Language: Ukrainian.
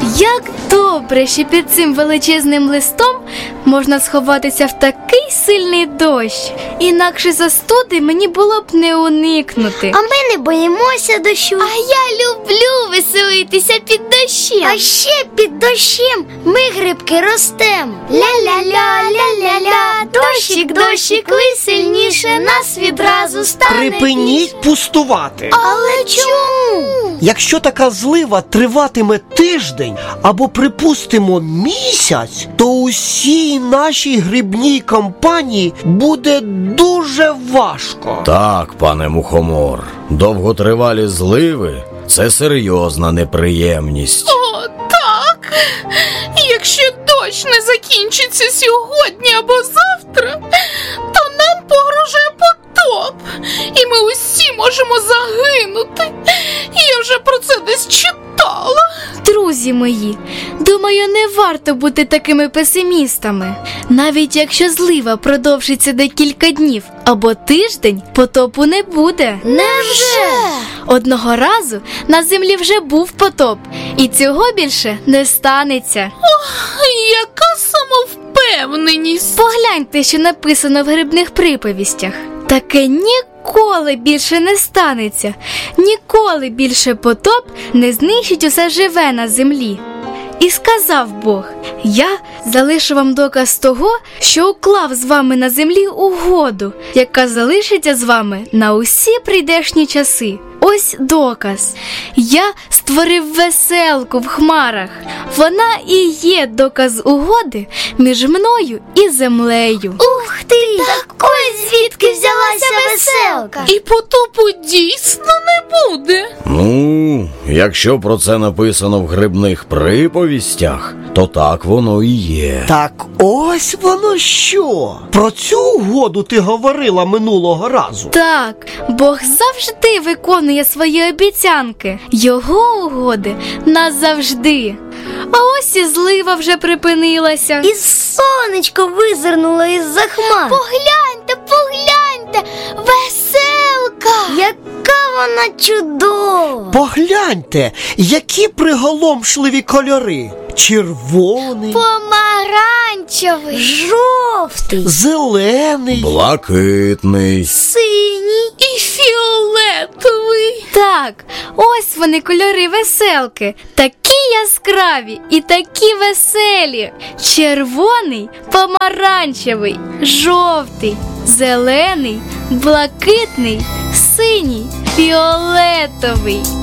Як добре, що під цим величезним листом можна сховатися в такий сильний дощ. Інакше застуди мені було б не уникнути. А ми не боїмося дощу. А я люблю веселитися під дощем. А ще під дощем ми грибки ростем. Ля-ля-ля, ля-ля-ля, дощик, дощик, лий сильніше, нас відразу стане. Припиніть пустувати. Але чому? Якщо така злива триватиме тиждень або, припустимо, місяць, то усій нашій грибній кампанії буде дуже важко. Так, пане Мухомор, довготривалі зливи – це серйозна неприємність. О, так! Якщо дощ не закінчиться сьогодні або завтра, то нам погрожує потоп, і ми усі можемо загинути. Я вже про це десь читала. Друзі мої, думаю, не варто бути такими песимістами. Навіть якщо злива продовжиться декілька днів або тиждень, потопу не буде. Невже? Одного разу на землі вже був потоп, і цього більше не станеться. Яка самовпевненість! Погляньте, що написано в грибних приповістях. Таке ніколи більше не станеться. Ніколи більше потоп не знищить усе живе на землі. І сказав Бог: я залишу вам доказ того, що уклав з вами на землі угоду, яка залишиться з вами на усі прийдешні часи. Ось доказ. Я створив веселку в хмарах. Вона і є доказ угоди між мною і землею. Ух ти! Такої звідки взялася веселка? І потопу дійсно не буде. Ну, якщо про це написано в грибних приповістях, то так воно і є. Так ось воно що? Про цю угоду ти говорила минулого разу. Так, Бог завжди виконує свої обіцянки. Його угоди назавжди. А ось і злива вже припинилася. І сонечко визирнуло із-за хмар. Погляньте, погляньте, веселка! Яка вона чудова! Погляньте, які приголомшливі кольори. Червоний, Помаранчевий, Жовтий, зелений, Блакитний. синій. і фіолетовий. Так, ось вони кольори веселки. Такі яскраві і такі веселі. Червоний, помаранчевий, жовтий, зелений, блакитний, синій, фіолетовий.